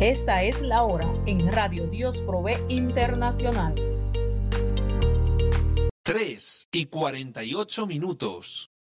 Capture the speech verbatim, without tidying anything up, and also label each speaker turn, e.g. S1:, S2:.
S1: Esta es la hora en Radio Dios Provee Internacional.
S2: tres y cuarenta y ocho minutos.